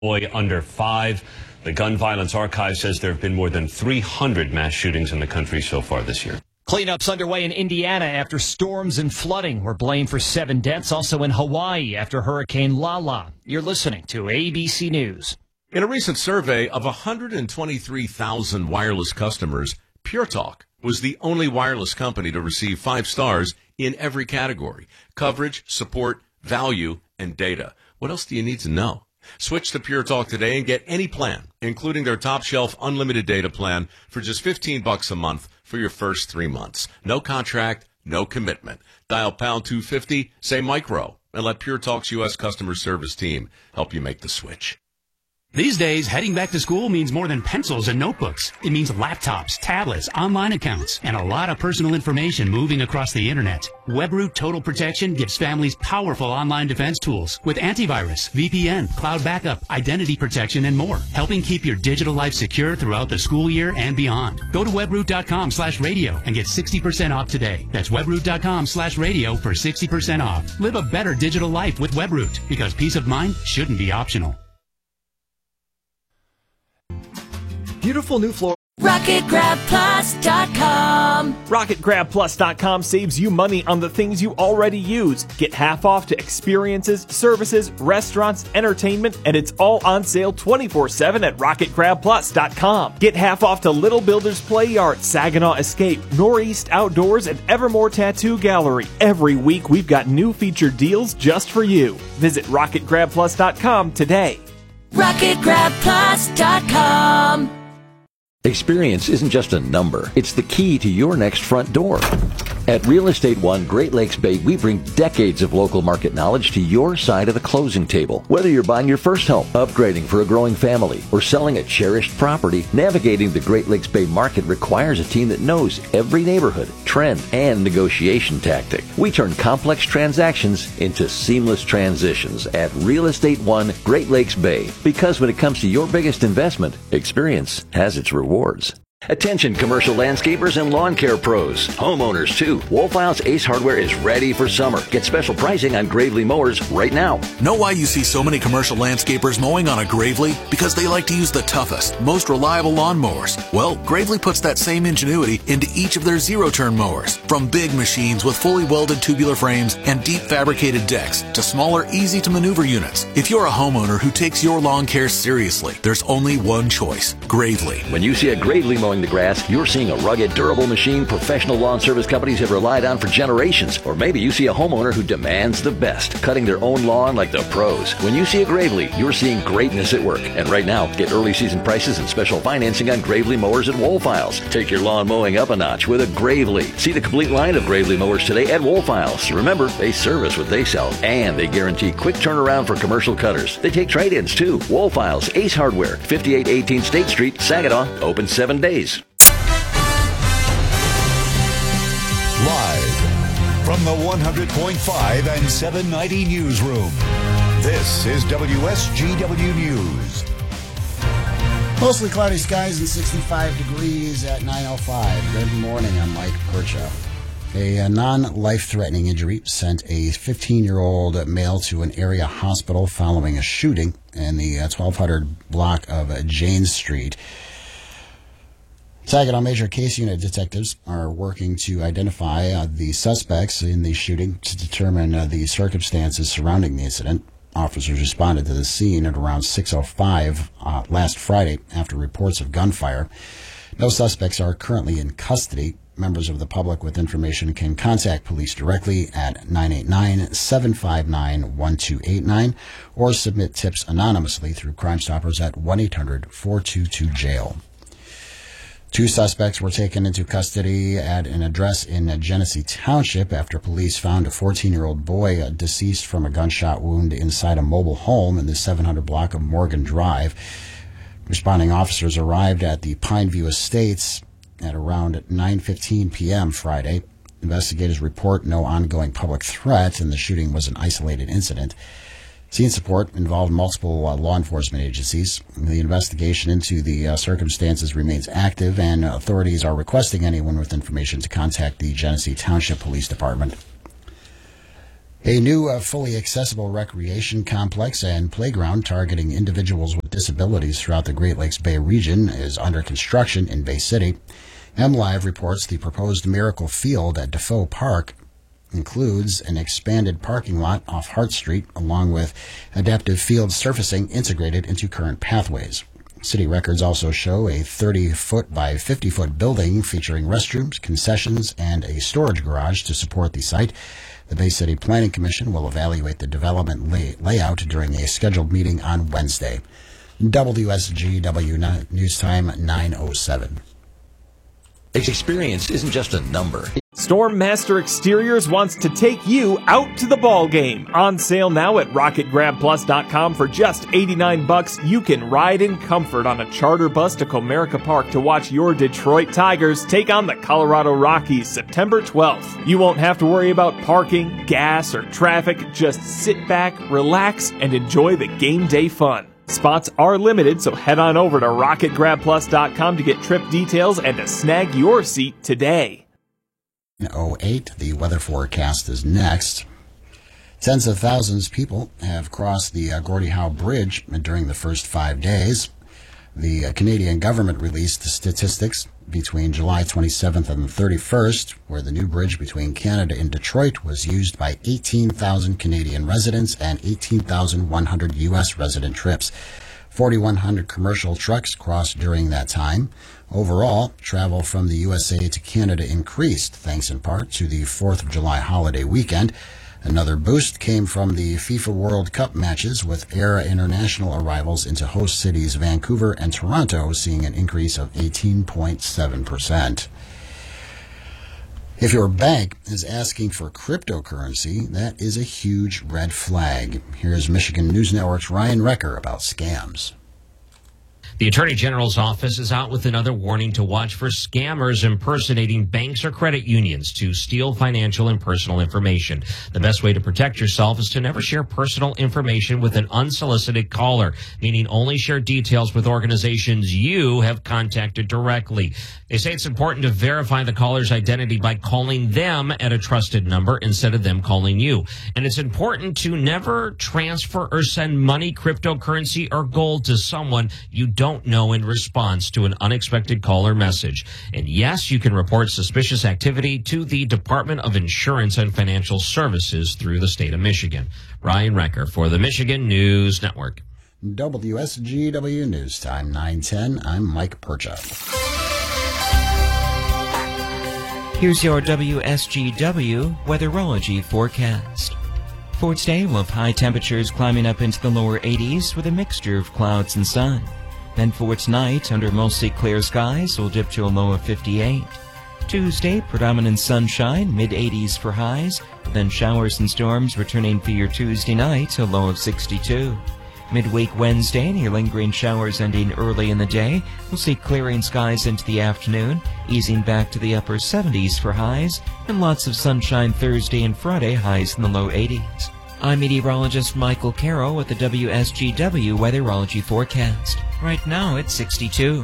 boy under 5. The Gun Violence Archive says there have been more than 300 mass shootings in the country so far this year. Cleanups underway in Indiana after storms and flooding were blamed for 7 deaths. Also in Hawaii after Hurricane Lala. You're listening to ABC News. In a recent survey of 123,000 wireless customers, Pure Talk was the only wireless company to receive 5 stars in every category: coverage, support, value, and data. What else do you need to know? Switch to Pure Talk today and get any plan, including their top shelf unlimited data plan, for just $15 a month for your first 3 months. No contract, no commitment. Dial pound 250, say micro, and let Pure Talk's U.S. customer service team help you make the switch. These days, heading back to school means more than pencils and notebooks. It means laptops, tablets, online accounts, and a lot of personal information moving across the internet. WebRoot Total Protection gives families powerful online defense tools with antivirus, VPN, cloud backup, identity protection, and more, helping keep your digital life secure throughout the school year and beyond. Go to webroot.com/radio and get 60% off today. That's webroot.com/radio for 60% off. Live a better digital life with WebRoot, because peace of mind shouldn't be optional. Beautiful new floor. RocketGrabPlus.com. RocketGrabPlus.com saves you money on the things you already use. Get half off to experiences, services, restaurants, entertainment, and it's all on sale 24/7 at RocketGrabPlus.com. Get half off to Little Builders Play Yard, Saginaw Escape, Northeast Outdoors, and Evermore Tattoo Gallery. Every week we've got new featured deals just for you. Visit RocketGrabPlus.com today. RocketGrabPlus.com. Experience isn't just a number, it's the key to your next front door. At Real Estate One Great Lakes Bay, we bring decades of local market knowledge to your side of the closing table. Whether you're buying your first home, upgrading for a growing family, or selling a cherished property, navigating the Great Lakes Bay market requires a team that knows every neighborhood, trend, and negotiation tactic. We turn complex transactions into seamless transitions at Real Estate One Great Lakes Bay. Because when it comes to your biggest investment, experience has its rewards. Attention commercial landscapers and lawn care pros. Homeowners too. Wolfhouse Ace Hardware is ready for summer. Get special pricing on Gravely mowers right now. Know why you see so many commercial landscapers mowing on a Gravely? Because they like to use the toughest, most reliable lawn mowers. Well, Gravely puts that same ingenuity into each of their zero-turn mowers. From big machines with fully welded tubular frames and deep fabricated decks to smaller, easy-to-maneuver units. If you're a homeowner who takes your lawn care seriously, there's only one choice: Gravely. When you see a Gravely mowing the grass, you're seeing a rugged, durable machine professional lawn service companies have relied on for generations. Or maybe you see a homeowner who demands the best, cutting their own lawn like the pros. When you see a Gravely, you're seeing greatness at work. And right now, get early season prices and special financing on Gravely mowers at Wolfhouse. Take your lawn mowing up a notch with a Gravely. See the complete line of Gravely mowers today at Wolfhouse. Remember, they service what they sell, and they guarantee quick turnaround for commercial cutters. They take trade-ins too. Wolfhouse Ace Hardware, 5818 State Street, Saginaw, open 7 days. Live from the 100.5 and 790 newsroom, this is WSGW News. Mostly cloudy skies and 65 degrees at 9:05. Good morning, I'm Mike Percha. A non-life-threatening injury sent a 15-year-old male to an area hospital following a shooting in the 1200 block of Jane Street. Saginaw Major Case Unit detectives are working to identify the suspects in the shooting to determine the circumstances surrounding the incident. Officers responded to the scene at around 6:05 last Friday after reports of gunfire. No suspects are currently in custody. Members of the public with information can contact police directly at 989-759-1289 or submit tips anonymously through Crime Stoppers at 1-800-422-JAIL. 2 suspects were taken into custody at an address in Genesee Township after police found a 14-year-old boy deceased from a gunshot wound inside a mobile home in the 700 block of Morgan Drive. Responding officers arrived at the Pineview Estates at around 9:15 p.m. Friday. Investigators report no ongoing public threat, and the shooting was an isolated incident. Scene support involved multiple law enforcement agencies. The investigation into the circumstances remains active, and authorities are requesting anyone with information to contact the Genesee Township Police Department. A new fully accessible recreation complex and playground targeting individuals with disabilities throughout the Great Lakes Bay region is under construction in Bay City. MLive reports the proposed Miracle Field at Defoe Park includes an expanded parking lot off Hart Street, along with adaptive field surfacing integrated into current pathways. City records also show a 30-foot by 50-foot building featuring restrooms, concessions, and a storage garage to support the site. The Bay City Planning Commission will evaluate the development layout during a scheduled meeting on Wednesday. WSGW News Time 9:07. Experience isn't just a number. Stormmaster Exteriors wants to take you out to the ball game. On sale now at RocketGrabPlus.com for just $89. You can ride in comfort on a charter bus to Comerica Park to watch your Detroit Tigers take on the Colorado Rockies September 12th. You won't have to worry about parking, gas, or traffic. Just sit back, relax, and enjoy the game day fun. Spots are limited, so head on over to RocketGrabPlus.com to get trip details and to snag your seat today. 08, the weather forecast is next. Tens of thousands of people have crossed the Gordie Howe Bridge during the first 5 days. The Canadian government released the statistics between July 27th and 31st, where the new bridge between Canada and Detroit was used by 18,000 Canadian residents and 18,100 U.S. resident trips. 4,100 commercial trucks crossed during that time. Overall, travel from the USA to Canada increased, thanks in part to the 4th of July holiday weekend. Another boost came from the FIFA World Cup matches, with air international arrivals into host cities Vancouver and Toronto seeing an increase of 18.7%. If your bank is asking for cryptocurrency, that is a huge red flag. Here's Michigan News Network's Ryan Recker about scams. The Attorney General's office is out with another warning to watch for scammers impersonating banks or credit unions to steal financial and personal information. The best way to protect yourself is to never share personal information with an unsolicited caller, meaning only share details with organizations you have contacted directly. They say it's important to verify the caller's identity by calling them at a trusted number instead of them calling you. And it's important to never transfer or send money, cryptocurrency, or gold to someone you don't know in response to an unexpected call or message. And yes, you can report suspicious activity to the Department of Insurance and Financial Services through the state of Michigan. Ryan Recker for the Michigan News Network. WSGW News Time 9:10. I'm Mike Percha. Here's your WSGW weatherology forecast. For today, we'll have high temperatures climbing up into the lower 80s with a mixture of clouds and sun. Then for tonight, under mostly clear skies, we'll dip to a low of 58. Tuesday, predominant sunshine, mid-80s for highs, then showers and storms returning for your Tuesday night, a low of 62. Midweek Wednesday, and your lingering showers ending early in the day. We'll see clearing skies into the afternoon, easing back to the upper 70s for highs, and lots of sunshine Thursday and Friday, highs in the low 80s. I'm meteorologist Michael Carroll with the WSGW weatherology forecast. Right now, it's 62.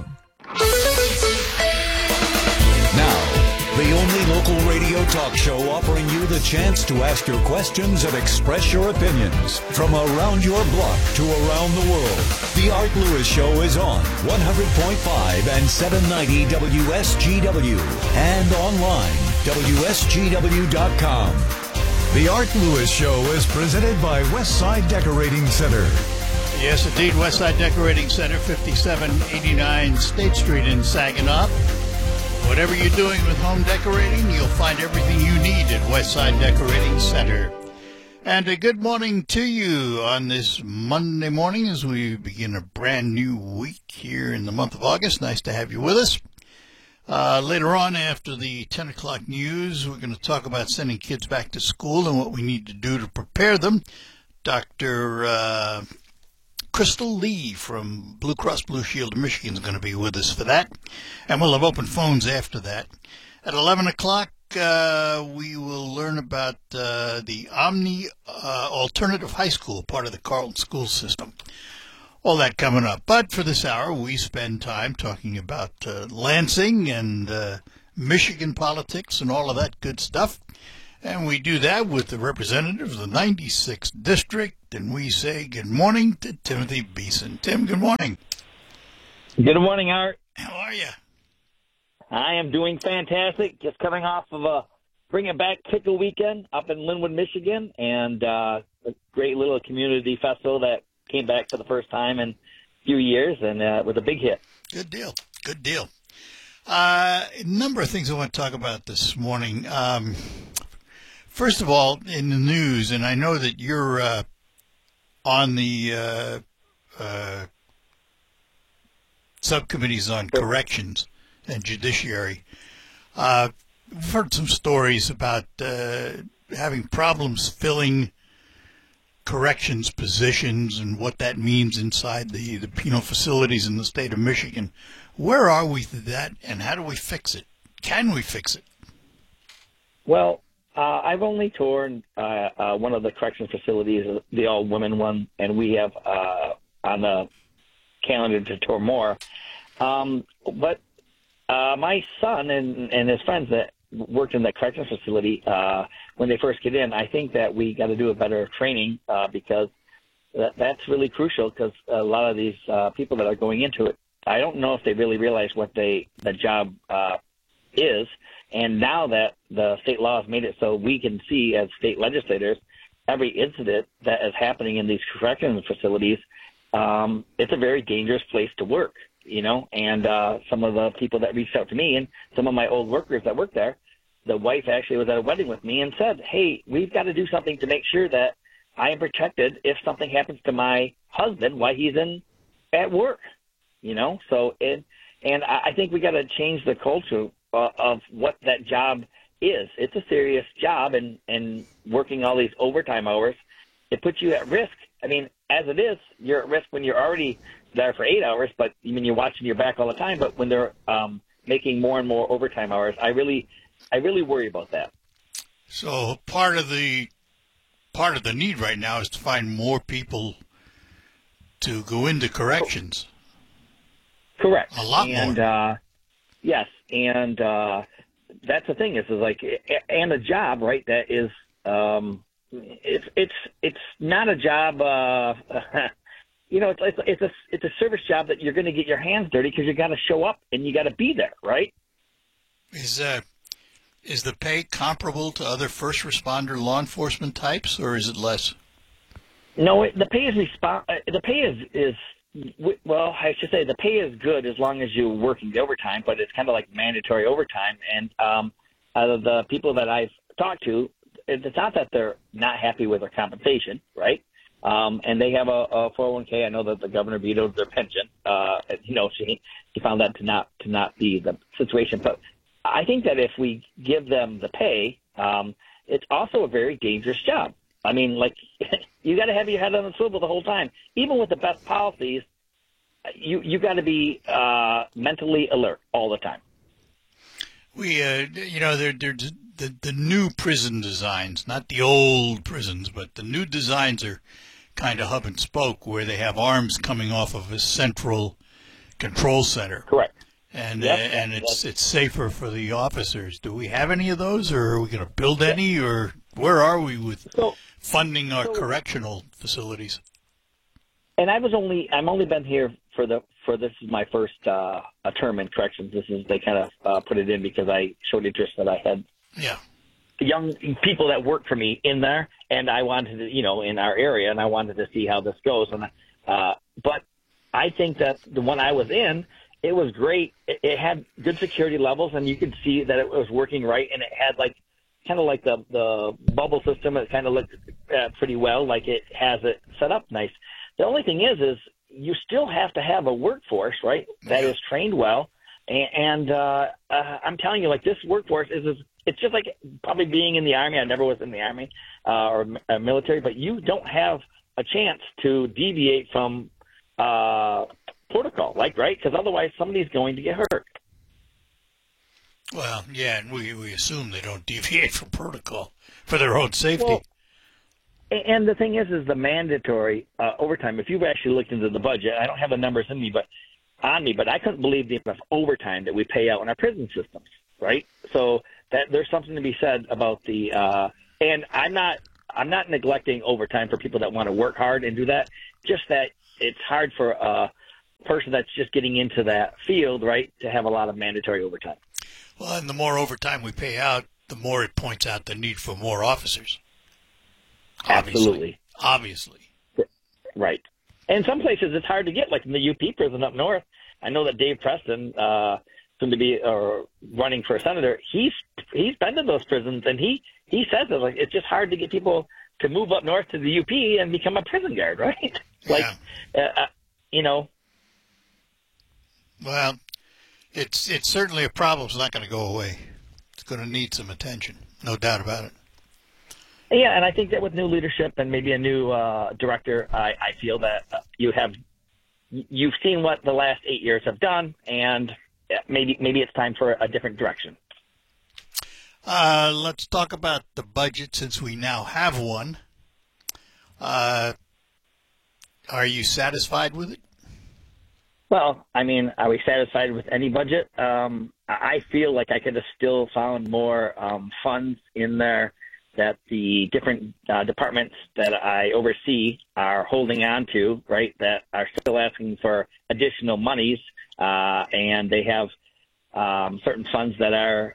Now, the only local radio talk show offering you the chance to ask your questions and express your opinions. From around your block to around the world, The Art Lewis Show is on 100.5 and 790 WSGW and online, WSGW.com. The Art Lewis Show is presented by Westside Decorating Center. Yes, indeed, Westside Decorating Center, 5789 State Street in Saginaw. Whatever you're doing with home decorating, you'll find everything you need at Westside Decorating Center. And a good morning to you on this Monday morning as we begin a brand new week here in the month of August. Nice to have you with us. Later on, after the 10 o'clock news, we're going to talk about sending kids back to school and what we need to do to prepare them. Dr. Crystal Lee from Blue Cross Blue Shield of Michigan is going to be with us for that. And we'll have open phones after that. At 11 o'clock, we will learn about the Omni Alternative High School, part of the Carleton school system. All that coming up. But for this hour, we spend time talking about Lansing and Michigan politics and all of that good stuff. And we do that with the representative of the 96th District, and we say good morning to Timothy Beeson. Tim, good morning. Good morning, Art. How are you? I am doing fantastic. Just coming off of a Bring It Back Pickle Weekend up in Linwood, Michigan, and a great little community festival that came back for the first time in a few years, and it was a big hit. Good deal. Good deal. A number of things I want to talk about this morning. First of all, in the news, and I know that you're on the subcommittees on corrections and judiciary. We've heard some stories about having problems filling corrections positions and what that means inside the penal facilities in the state of Michigan. Where are we with that, and how do we fix it? Can we fix it? Well, I've only toured one of the correction facilities, the all-women one, and we have on the calendar to tour more. But my son and his friends that worked in that correction facility, when they first get in, I think that we got to do a better training because that's really crucial, because a lot of these people that are going into it, I don't know if they really realize what the job is. And now that the state law has made it so we can see as state legislators every incident that is happening in these correctional facilities, it's a very dangerous place to work, you know. And some of the people that reached out to me and some of my old workers that work there, the wife actually was at a wedding with me and said, hey, we've got to do something to make sure that I am protected if something happens to my husband while he's at work, you know. So and I think we got to change the culture of what that job is. It's a serious job, and working all these overtime hours, it puts you at risk. I mean, as it is, you're at risk when you're already there for 8 hours, but I mean, you're watching your back all the time. But when they're making more and more overtime hours, I really worry about that. So part of the need right now is to find more people to go into corrections. Correct. A lot more. Yes, and that's the thing is like, and a job, right? That is, it's not a job. You know, it's a service job that you're going to get your hands dirty because you got to show up and you got to be there, right? Is the pay comparable to other first responder law enforcement types, or is it less? No, the pay is well, I should say the pay is good as long as you're working the overtime, but it's kind of like mandatory overtime. And out of the people that I've talked to, it's not that they're not happy with their compensation, right? And they have a 401k. I know that the governor vetoed their pension. You know, she found that to not be the situation. But I think that if we give them the pay, it's also a very dangerous job. I mean, like, you got to have your head on the swivel the whole time. Even with the best policies, you got to be mentally alert all the time. We, you know, they're the new prison designs, not the old prisons, but the new designs are kind of hub and spoke, where they have arms coming off of a central control center. Correct. And yep. And it's safer for the officers. Do we have any of those, or are we going to build any, or where are we with funding our correctional facilities? And I'm only been here for this is my first term in corrections. They kind of put it in because I showed interest that I had young people that work for me in there, and I wanted to, you know, in our area, and I wanted to see how this goes. And but I think that the one I was in, it was great. It had good security levels, and you could see that it was working right, and it had like kind of like the bubble system. It kind of looked pretty well, like it has it set up nice. The only thing is you still have to have a workforce, right, that is trained well. And I'm telling you, like, this workforce it's just like probably being in the Army. I never was in the Army or military, but you don't have a chance to deviate from protocol, like, right? Because otherwise somebody's going to get hurt. Well, yeah, and we assume they don't deviate from protocol for their own safety. Well, and the thing is the mandatory overtime. If you've actually looked into the budget, I don't have the numbers on me, but I couldn't believe the amount of overtime that we pay out in our prison systems, right? So that there's something to be said about the and I'm not neglecting overtime for people that want to work hard and do that. Just that it's hard for a person that's just getting into that field, right, to have a lot of mandatory overtime. Well, and the more overtime we pay out, the more it points out the need for more officers. Absolutely. Obviously. Right. And some places it's hard to get, like in the UP prison up north. I know that Dave Preston, soon to be running for a senator, he's been to those prisons, and he says that, like, it's just hard to get people to move up north to the UP and become a prison guard, right? You know. Well, it's certainly a problem. It's not going to go away. It's going to need some attention, no doubt about it. Yeah, and I think that with new leadership and maybe a new director, I feel that you've seen what the last 8 years have done, and maybe it's time for a different direction. Let's talk about the budget since we now have one. Are you satisfied with it? Well, I mean, are we satisfied with any budget? I feel like I could have still found more funds in there that the different departments that I oversee are holding on to, right, that are still asking for additional monies, and they have certain funds that are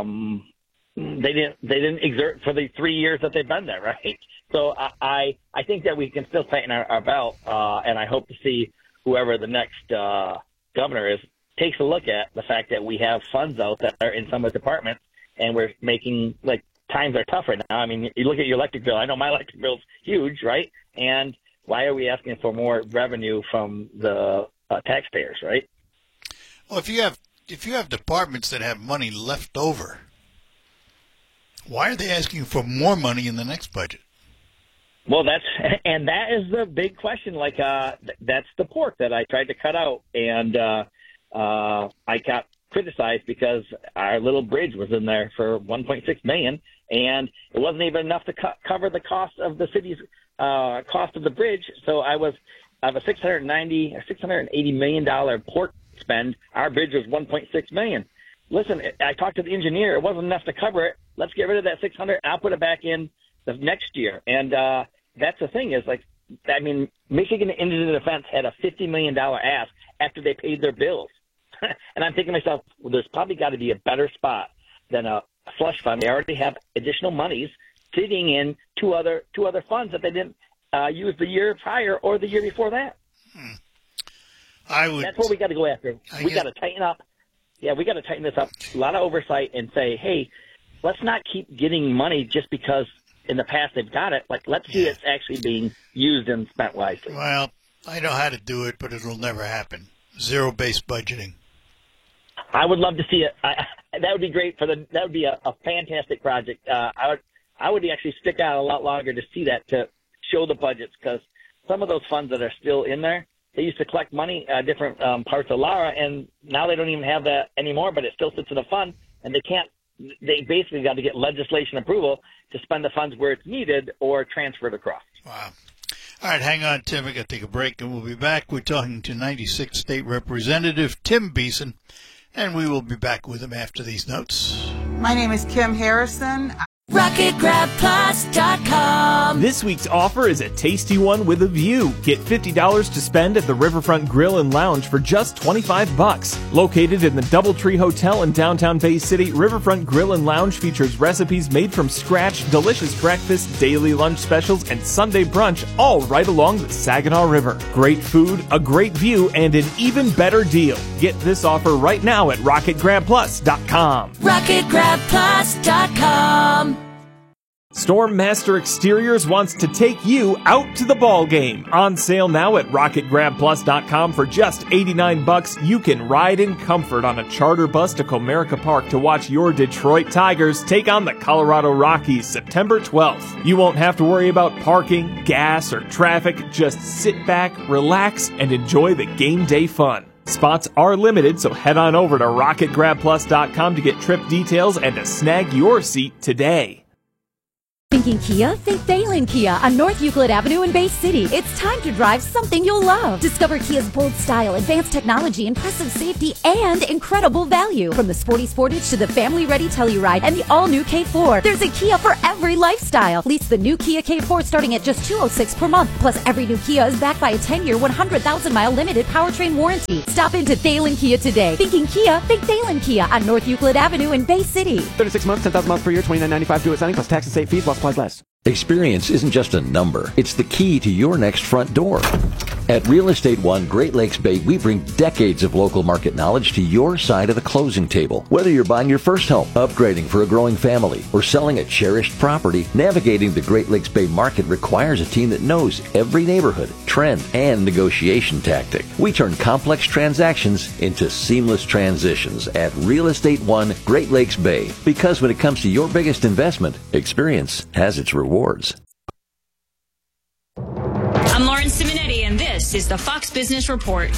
they didn't exert for the 3 years that they've been there, right? So I think that we can still tighten our belt, and I hope to see whoever the next governor is takes a look at the fact that we have funds out that are in some of the departments, and we're making, like, times are tough right now. I mean, you look at your electric bill. I know my electric bill's huge, right? And why are we asking for more revenue from the taxpayers, right? Well, if you have departments that have money left over, why are they asking for more money in the next budget? Well, that is the big question. Like, that's the pork that I tried to cut out, and I got criticized because our little bridge was in there for $1.6 million, and it wasn't even enough to cover the cost of the city's cost of the bridge. So I have a $680 million pork spend. Our bridge was $1.6 million. Listen, I talked to the engineer. It wasn't enough to cover it. Let's get rid of that $600. I'll put it back in the next year. And that's the thing is, like, I mean, Michigan Indigent Defense had a $50 million ask after they paid their bills. And I'm thinking to myself, well, there's probably got to be a better spot than a slush fund. They already have additional monies sitting in two other funds that they didn't use the year prior or the year before that. That's what we got to go after. We got to tighten up. Yeah, we got to tighten this up. A lot of oversight and say, hey, let's not keep getting money just because in the past they've got it. Like, let's see it's actually being used and spent wisely. Well, I know how to do it, but it'll never happen. Zero-based budgeting. I would love to see it. That would be great that would be a fantastic project. I would actually stick out a lot longer to see that, to show the budgets, because some of those funds that are still in there, they used to collect money different parts of Lara, and now they don't even have that anymore, but it still sits in a fund, and they basically got to get legislation approval to spend the funds where it's needed or transferred across. Wow. All right, hang on, Tim. I got to take a break, and we'll be back. We're talking to 96th State Representative Tim Beeson, and we will be back with him after these notes. My name is Kim Harrison. RocketGrabPlus.com. This week's offer is a tasty one with a view. Get $50 to spend at the Riverfront Grill and Lounge for just $25. Located in the DoubleTree Hotel in downtown Bay City, Riverfront Grill and Lounge features recipes made from scratch, delicious breakfast, daily lunch specials, and Sunday brunch, all right along the Saginaw River. Great food, a great view, and an even better deal. Get this offer right now at RocketGrabPlus.com. RocketGrabPlus.com. Stormmaster Exteriors wants to take you out to the ball game. On sale now at RocketGrabPlus.com for just $89. You can ride in comfort on a charter bus to Comerica Park to watch your Detroit Tigers take on the Colorado Rockies September 12th. You won't have to worry about parking, gas, or traffic. Just sit back, relax, and enjoy the game day fun. Spots are limited, so head on over to RocketGrabPlus.com to get trip details and to snag your seat today. Thinking Kia? Think Thalen Kia on North Euclid Avenue in Bay City. It's time to drive something you'll love. Discover Kia's bold style, advanced technology, impressive safety, and incredible value. From the sporty Sportage to the family-ready Telluride and the all-new K4, there's a Kia for every lifestyle. Lease the new Kia K4 starting at just $206 per month. Plus, every new Kia is backed by a 10-year, 100,000-mile limited powertrain warranty. Stop into Thalen Kia today. Thinking Kia? Think Thalen Kia on North Euclid Avenue in Bay City. 36 months, 10,000 miles per year, $29.95 due at signing plus tax and state fees while supplies last. Experience isn't just a number. It's the key to your next front door. At Real Estate One Great Lakes Bay, we bring decades of local market knowledge to your side of the closing table. Whether you're buying your first home, upgrading for a growing family, or selling a cherished property, navigating the Great Lakes Bay market requires a team that knows every neighborhood, trend, and negotiation tactic. We turn complex transactions into seamless transitions at Real Estate One Great Lakes Bay. Because when it comes to your biggest investment, experience has its rewards. I'm Lauren Simonetti, and this is the Fox Business Report.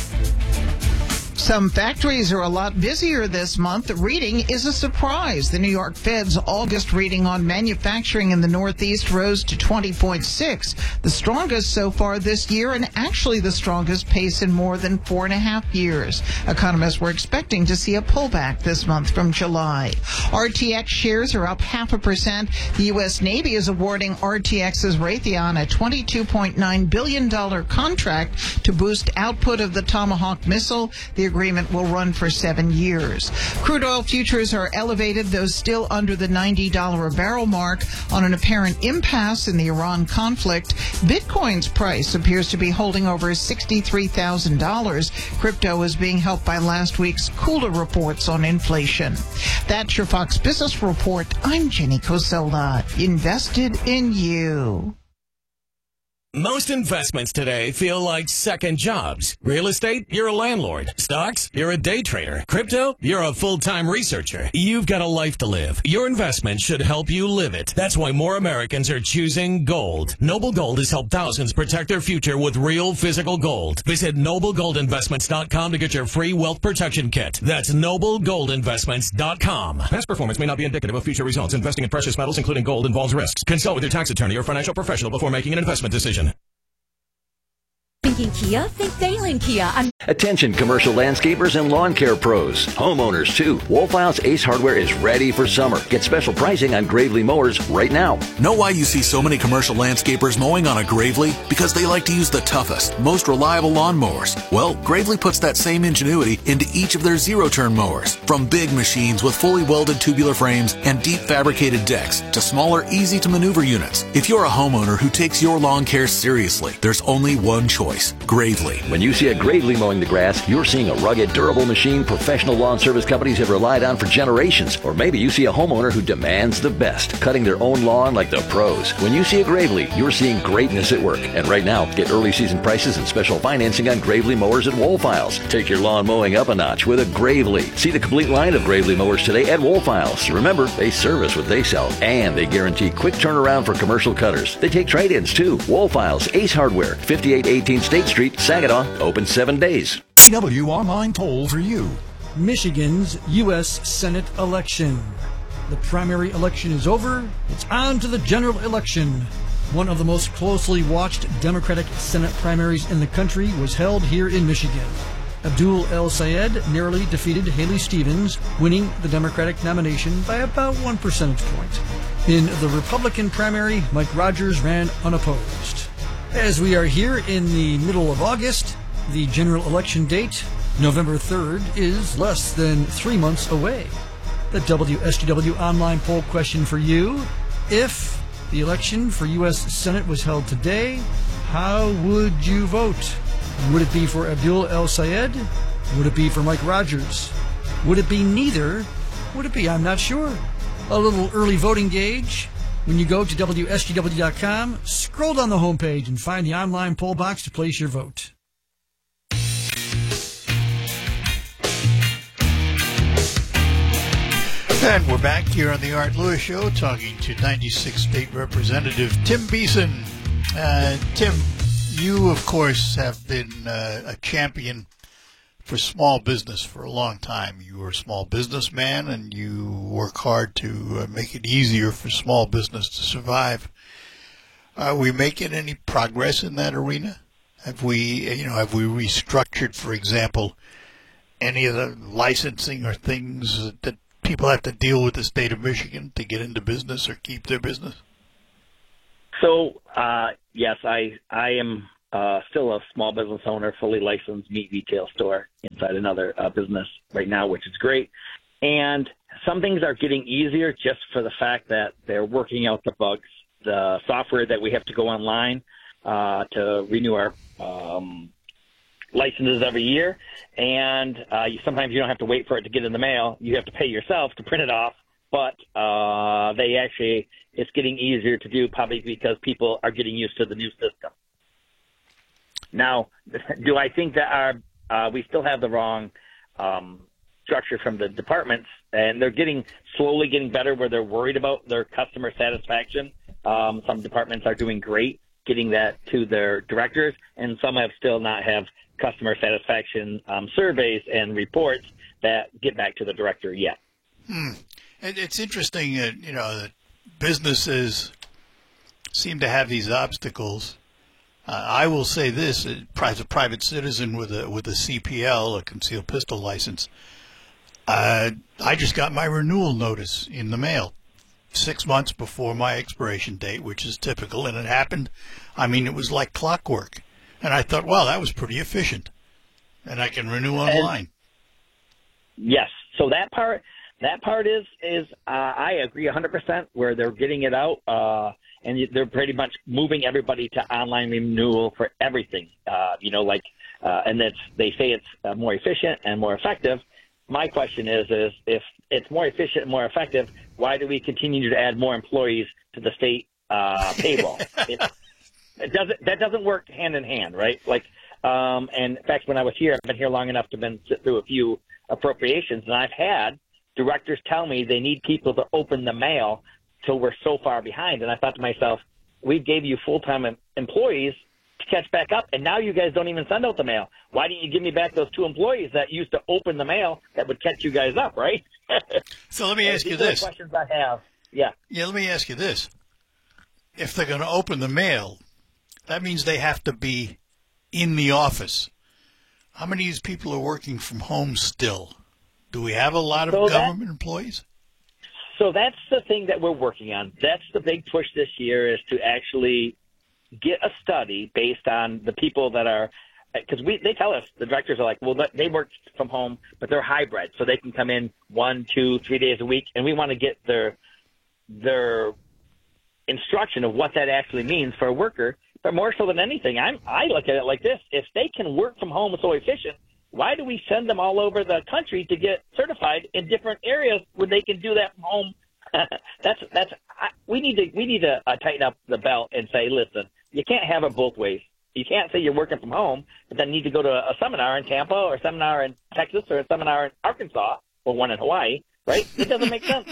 Some factories are a lot busier this month. Reading is a surprise. The New York Fed's August reading on manufacturing in the Northeast rose to 20.6, the strongest so far this year, and actually the strongest pace in more than 4.5 years. Economists were expecting to see a pullback this month from July. RTX shares are up 0.5%. The U.S. Navy is awarding RTX's Raytheon a $22.9 billion contract to boost output of the Tomahawk missile. The agreement will run for 7 years. Crude oil futures are elevated, though still under the $90 a barrel mark on an apparent impasse in the Iran conflict. Bitcoin's price appears to be holding over $63,000. Crypto is being helped by last week's cooler reports on inflation. That's your Fox Business Report. I'm Jenny Cosola. Invested in you. Most investments today feel like second jobs. Real estate, you're a landlord. Stocks, you're a day trader. Crypto, you're a full-time researcher. You've got a life to live. Your investment should help you live it. That's why more Americans are choosing gold. Noble Gold has helped thousands protect their future with real physical gold. Visit NobleGoldInvestments.com to get your free wealth protection kit. That's NobleGoldInvestments.com. Past performance may not be indicative of future results. Investing in precious metals, including gold, involves risks. Consult with your tax attorney or financial professional before making an investment decision. Thinking Kia? Think Thalen Kia on... Attention commercial landscapers and lawn care pros. Homeowners too. Wolfow's Ace Hardware is ready for summer. Get special pricing on Gravely mowers right now. Know why you see so many commercial landscapers mowing on a Gravely? Because they like to use the toughest, most reliable lawnmowers. Well, Gravely puts that same ingenuity into each of their zero-turn mowers. From big machines with fully welded tubular frames and deep fabricated decks to smaller, easy-to-maneuver units. If you're a homeowner who takes your lawn care seriously, there's only one choice. Gravely. When you see a Gravely mowing the grass, you're seeing a rugged, durable machine professional lawn service companies have relied on for generations. Or maybe you see a homeowner who demands the best, cutting their own lawn like the pros. When you see a Gravely, you're seeing greatness at work. And right now, get early season prices and special financing on Gravely mowers at Wolfiles. Take your lawn mowing up a notch with a Gravely. See the complete line of Gravely mowers today at Wolfiles. Remember, they service what they sell, and they guarantee quick turnaround for commercial cutters. They take trade-ins too. Wolfiles, Ace Hardware, 5818 State Street, Saginaw, open 7 days. CW Online poll for you. Michigan's U.S. Senate election. The primary election is over. It's on to the general election. One of the most closely watched Democratic Senate primaries in the country was held here in Michigan. Abdul El Sayed narrowly defeated Haley Stevens, winning the Democratic nomination by about 1 percentage point. In the Republican primary, Mike Rogers ran unopposed. As we are here in the middle of August, the general election date, November 3rd, is less than 3 months away. The WSGW online poll question for you: if the election for U.S. Senate was held today, how would you vote? Would it be for Abdul El Sayed? Would it be for Mike Rogers? Would it be neither? Would it be, I'm not sure. A little early voting gauge. When you go to WSGW.com, scroll down the homepage and find the online poll box to place your vote. And we're back here on the Art Lewis Show talking to 96th State Representative Tim Beeson. Tim, you, of course, have been a champion for small business for a long time. You were a small businessman, and you work hard to make it easier for small business to survive. Are we making any progress in that arena? Have we restructured, for example, any of the licensing or things that people have to deal with the state of Michigan to get into business or keep their business? So, yes, I am still a small business owner, fully licensed meat retail store inside another business right now, which is great. And some things are getting easier just for the fact that they're working out the bugs. The software that we have to go online to renew our licenses every year, and sometimes you don't have to wait for it to get in the mail. You have to pay yourself to print it off, but it's getting easier to do, probably because people are getting used to the new system. Now, do I think that we still have the wrong structure from the departments, and they're slowly getting better where they're worried about their customer satisfaction. Some departments are doing great getting that to their directors, and some have still not have customer satisfaction surveys and reports that get back to the director yet. It's interesting that businesses seem to have these obstacles. I will say this: as a private citizen with a CPL, a concealed pistol license, I just got my renewal notice in the mail 6 months before my expiration date, which is typical, and it happened. It was like clockwork. And I thought, wow, that was pretty efficient. And I can renew online. Yes. So that part is I agree 100% where they're getting it out, and they're pretty much moving everybody to online renewal for everything. And they say it's more efficient and more effective. My question is if it's more efficient and more effective, why do we continue to add more employees to the state payroll? That doesn't work hand in hand, right? And in fact, when I was here, I've been here long enough to sit through a few appropriations, and I've had directors tell me they need people to open the mail till we're so far behind. And I thought to myself, we gave you full-time employees to catch back up, and now you guys don't even send out the mail. Why didn't you give me back those 2 employees that used to open the mail that would catch you guys up, right? So let me ask you this. These are the questions I have. Yeah. Yeah, let me ask you this. If they're going to open the mail, that means they have to be in the office. How many of these people are working from home still? Do we have a lot of government employees? So that's the thing that we're working on. That's the big push this year, is to actually get a study based on the people that are, because they tell us, the directors are like, well, they work from home, but they're hybrid, so they can come in 1, 2, 3 days a week, and we want to get their instruction of what that actually means for a worker. But more so than anything, I look at it like this: if they can work from home so efficient, why do we send them all over the country to get certified in different areas when they can do that from home? We need to tighten up the belt and say, listen, you can't have it both ways. You can't say you're working from home, but then need to go to a seminar in Tampa or a seminar in Texas or a seminar in Arkansas or one in Hawaii, right? It doesn't make sense.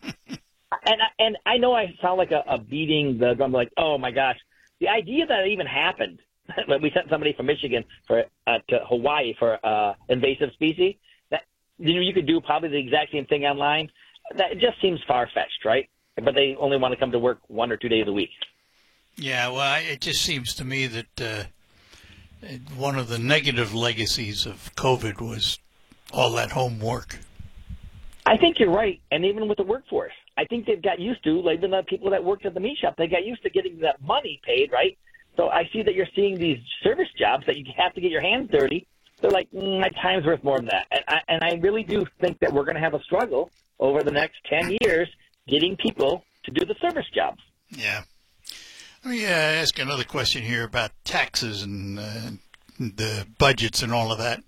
And I know I sound like a beating the drum, like, oh my gosh, the idea that it even happened. We sent somebody from Michigan to Hawaii for invasive species. That you could do probably the exact same thing online. That just seems far-fetched, right? But they only want to come to work 1 or 2 days a week. Yeah, well, it just seems to me that one of the negative legacies of COVID was all that homework. I think you're right, and even with the workforce, I think they've got used to, like the people that worked at the meat shop, they got used to getting that money paid, right? So I see that you're seeing these service jobs that you have to get your hands dirty. They're like, my time's worth more than that. And I really do think that we're going to have a struggle over the next 10 years getting people to do the service jobs. Yeah. Let me ask another question here about taxes and the budgets and all of that.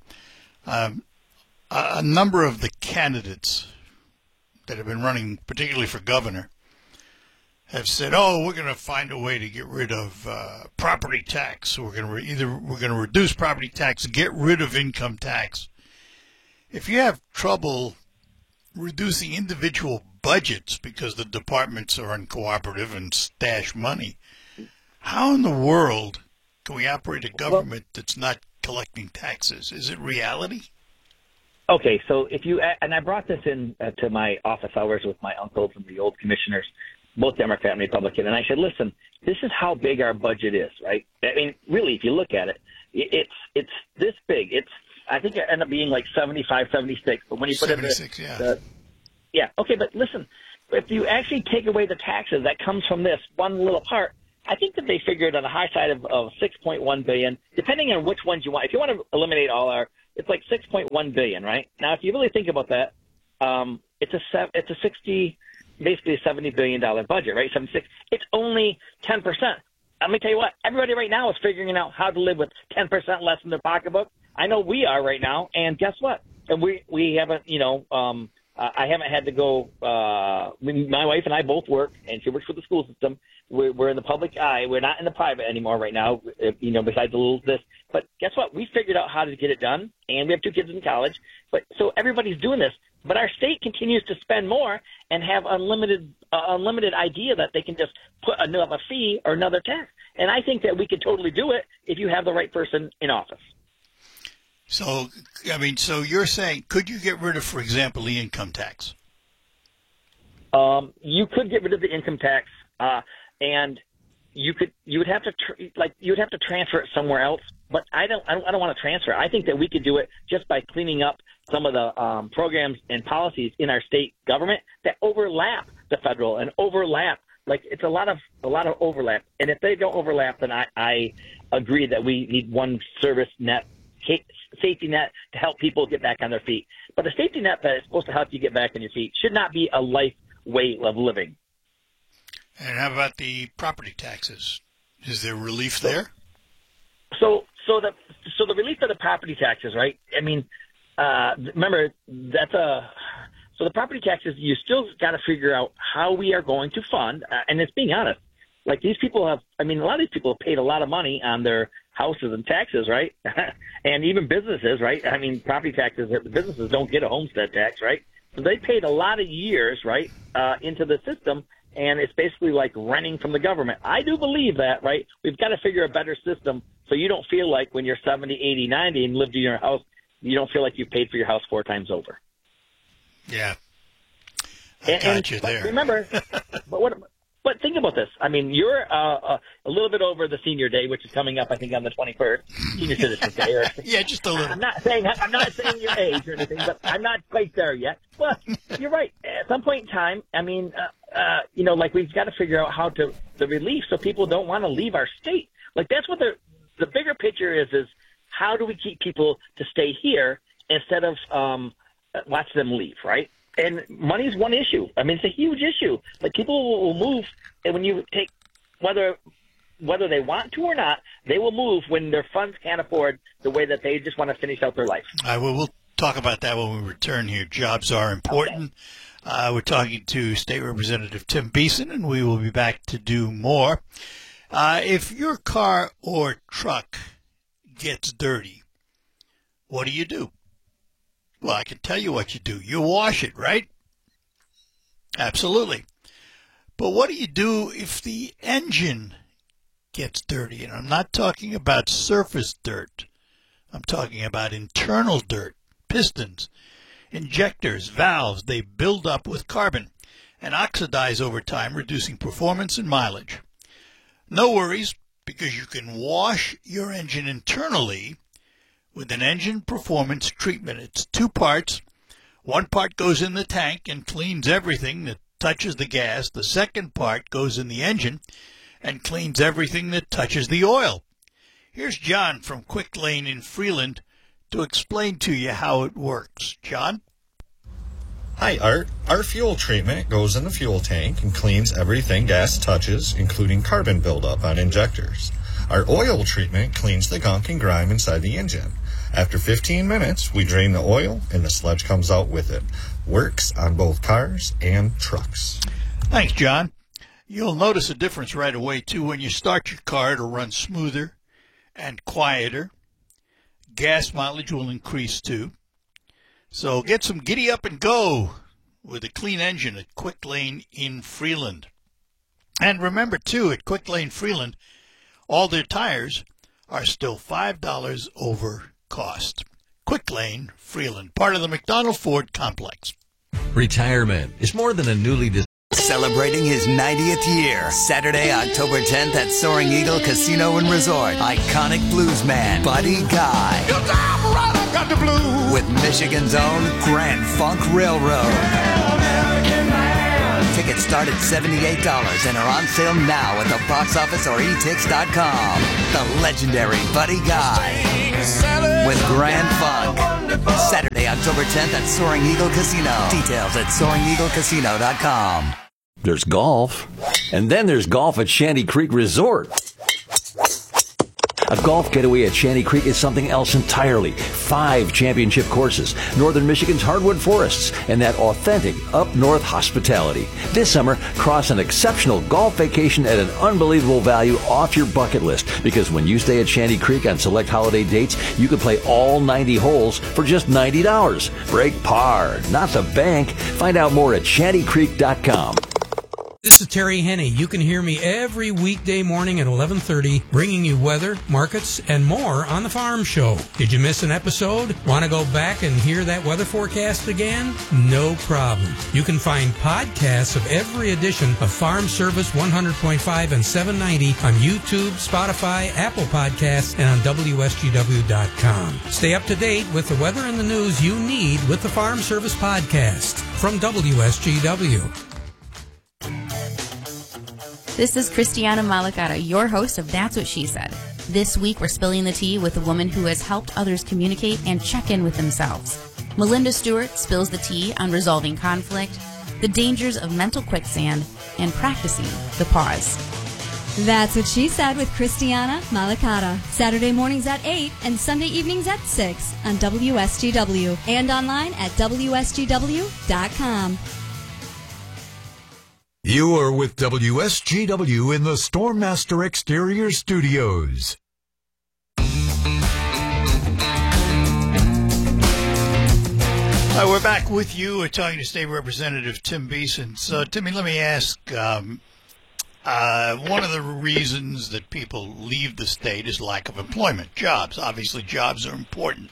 A number of the candidates that have been running, particularly for governor, have said, "Oh, we're going to find a way to get rid of property tax. We're going to reduce property tax, get rid of income tax." If you have trouble reducing individual budgets because the departments are uncooperative and stash money, how in the world can we operate a government that's not collecting taxes? Is it reality? Okay, so if you and I brought this in to my office hours with my uncles and the old commissioners, both Democrat and Republican, and I said, listen, this is how big our budget is, right? I mean, really, if you look at it, it's this big. I think it ended up being like 75, 76, but when you put 76, it, yeah, okay, but listen, if you actually take away the taxes that comes from this one little part, I think that they figured on the high side of $6.1 billion, depending on which ones you want. If you want to eliminate all it's like $6.1 billion, right? Now, if you really think about that, it's basically a $70 billion budget, right? 76. It's only 10%. Let me tell you what, everybody right now is figuring out how to live with 10% less in their pocketbook. I know we are right now, and guess what? And we haven't, I haven't had to go. My wife and I both work, and she works for the school system. We're in the public eye. We're not in the private anymore right now, besides a little this. But guess what? We figured out how to get it done, and we have 2 kids in college. But so everybody's doing this. But our state continues to spend more and have unlimited idea that they can just put another fee or another tax. And I think that we could totally do it if you have the right person in office. So, so you're saying, could you get rid of, for example, the income tax? You could get rid of the income tax, and you would have to transfer it somewhere else. But I don't want to transfer. I think that we could do it just by cleaning up some of the programs and policies in our state government that overlap the federal and overlap. Like, it's a lot of overlap. And if they don't overlap, then I agree that we need one service net, safety net to help people get back on their feet. But the safety net that is supposed to help you get back on your feet should not be a life way of living. And how about the property taxes? Is there relief there? So the relief of the property taxes, right? I mean, remember so the property taxes, you still got to figure out how we are going to fund, and it's being honest. Like, these people a lot of these people have paid a lot of money on their houses and taxes, right? And even businesses, right? I mean, property taxes, the businesses don't get a homestead tax, right? So they paid a lot of years, right, into the system, and it's basically like renting from the government. I do believe that, right? We've got to figure a better system so you don't feel like when you're 70, 80, 90 and lived in your house, you don't feel like you paid for your house 4 times over. Yeah. I got you there. Remember, but think about this. I mean, you're a little bit over the senior day, which is coming up, I think, on the 21st, Senior Citizens Day. Or, yeah, just a little. I'm not saying your age or anything, but I'm not quite there yet. But you're right. At some point in time, I mean, like, we've got to figure out how to the relief so people don't want to leave our state. Like, that's what the bigger picture is how do we keep people to stay here instead of watch them leave, right? And money's one issue. I mean, it's a huge issue. Like, people will move, and when you take whether they want to or not, they will move when their funds can't afford the way that they just want to finish out their life. We'll talk about that when we return here. Jobs are important. Okay. We're talking to State Representative Tim Beeson, and we will be back to do more. If your car or truck gets dirty, what do you do? Well, I can tell you what you do. You wash it, right? Absolutely. But what do you do if the engine gets dirty? And I'm not talking about surface dirt. I'm talking about internal dirt, pistons, injectors, valves. They build up with carbon and oxidize over time, reducing performance and mileage. No worries, because you can wash your engine internally with an engine performance treatment. It's 2 parts. 1 part goes in the tank and cleans everything that touches the gas. The second part goes in the engine and cleans everything that touches the oil. Here's John from Quick Lane in Freeland to explain to you how it works. John? Hi, Art. Our fuel treatment goes in the fuel tank and cleans everything gas touches, including carbon buildup on injectors. Our oil treatment cleans the gunk and grime inside the engine. After 15 minutes, we drain the oil and the sludge comes out with it. Works on both cars and trucks. Thanks, John. You'll notice a difference right away, too. When you start your car, it'll run smoother and quieter. Gas mileage will increase, too. So get some giddy up and go with a clean engine at Quick Lane in Freeland. And remember, too, at Quick Lane Freeland, all their tires are still $5 over cost. Quick Lane, Freeland, part of the McDonald Ford complex. Retirement is more than a newly Celebrating his 90th year, Saturday, October 10th at Soaring Eagle Casino and Resort. Iconic bluesman, Buddy Guy. You damn right I got the blues. With Michigan's own Grand Funk Railroad. Tickets start at $78 and are on sale now at the box office or etix.com. The legendary Buddy Guy with Grand Funk. Saturday, October 10th at Soaring Eagle Casino. Details at SoaringEagleCasino.com. There's golf. And then there's golf at Shanty Creek Resort. A golf getaway at Shanty Creek is something else entirely. 5 championship courses, Northern Michigan's hardwood forests, and that authentic up-north hospitality. This summer, cross an exceptional golf vacation at an unbelievable value off your bucket list. Because when you stay at Shanty Creek on select holiday dates, you can play all 90 holes for just $90. Break par, not the bank. Find out more at shantycreek.com. This is Terry Henney. You can hear me every weekday morning at 11:30, bringing you weather, markets, and more on The Farm Show. Did you miss an episode? Want to go back and hear that weather forecast again? No problem. You can find podcasts of every edition of Farm Service 100.5 and 790 on YouTube, Spotify, Apple Podcasts, and on WSGW.com. Stay up to date with the weather and the news you need with the Farm Service Podcast from WSGW. This is Christiana Malakara, your host of That's What She Said. This week, we're spilling the tea with a woman who has helped others communicate and check in with themselves. Melinda Stewart spills the tea on resolving conflict, the dangers of mental quicksand, and practicing the pause. That's What She Said with Christiana Malakara. Saturday mornings at 8 and Sunday evenings at 6 on WSGW and online at WSGW.com. You are with WSGW in the Stormmaster Exterior Studios. We're back with you. We're talking to State Representative Tim Beeson. So, Timmy, let me ask, one of the reasons that people leave the state is lack of employment. Jobs. Obviously, jobs are important.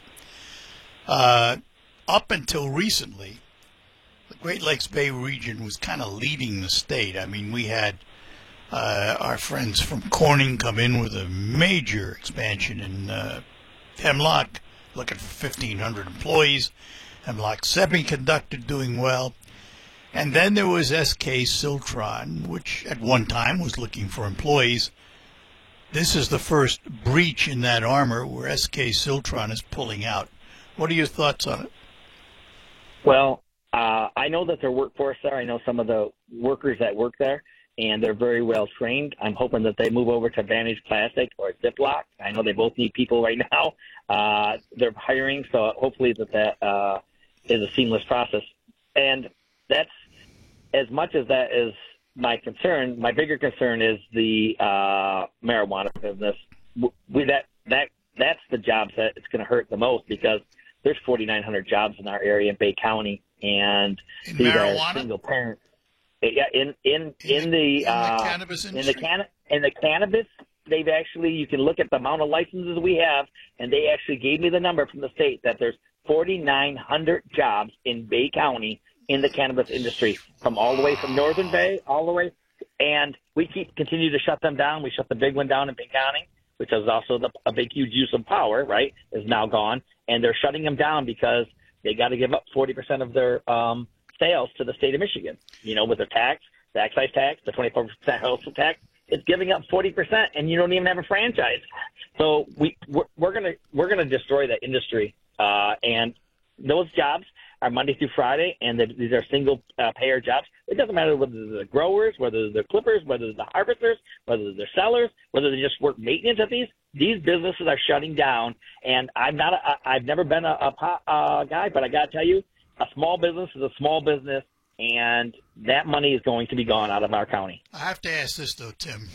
Up until recently, the Great Lakes Bay region was kind of leading the state. I mean, we had our friends from Corning come in with a major expansion in Hemlock, looking for 1,500 employees. Hemlock Semiconductor doing well. And then there was SK Siltron, which at one time was looking for employees. This is the first breach in that armor where SK Siltron is pulling out. What are your thoughts on it? Well, I know that their workforce there. I know some of the workers that work there, and they're very well trained. I'm hoping that they move over to Vantage Plastic or Ziploc. I know they both need people right now. They're hiring, so hopefully that is a seamless process. And that's, as much as that is my concern, my bigger concern is the marijuana business. That's the jobs that it's going to hurt the most, because there's 4,900 jobs in our area in Bay County, and these are single parents. Yeah, in the cannabis industry? In the cannabis, they've actually, you can look at the amount of licenses we have, and they actually gave me the number from the state that there's 4,900 jobs in Bay County in the cannabis industry, from all the way from Northern Bay all the way, and we continue to shut them down. We shut the big one down in Bay County, which is also a big, huge use of power, right, is now gone. And they're shutting them down because they got to give up 40% of their sales to the state of Michigan. You know, with their tax, the excise tax, the 24% household tax, it's giving up 40%, and you don't even have a franchise. So we're gonna destroy that industry, and those jobs are Monday through Friday, and these are single payer jobs. It doesn't matter whether they're the growers, whether they're the clippers, whether they're the harvesters, whether they're sellers, whether they just work maintenance at these. These businesses are shutting down, and I've never been a guy, but I got to tell you, a small business is a small business, and that money is going to be gone out of our county. I have to ask this, though, Tim.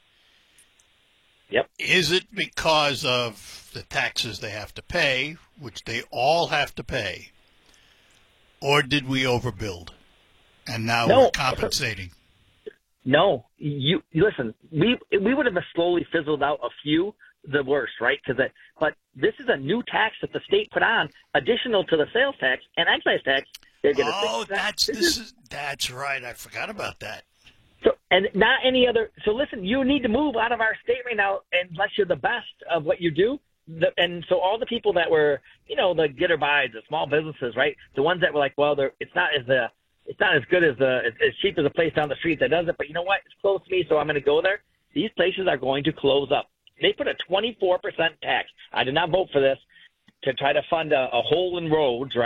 Yep. Is it because of the taxes they have to pay, which they all have to pay, or did we overbuild, and now we're compensating? No. You listen, we would have slowly fizzled out a few the worst, right? But this is a new tax that the state put on, additional to the sales tax and excise tax. They're going to that's right. I forgot about that. So, and not any other. So listen, you need to move out of our state right now unless you're the best of what you do. And so all the people that were, the get-or-buys, the small businesses, right? The ones that were like, well, it's not as good as as cheap as a place down the street that does it. But you know what? It's close to me, so I'm going to go there. These places are going to close up. They put a 24% tax. I did not vote for this to try to fund a hole in roads, right?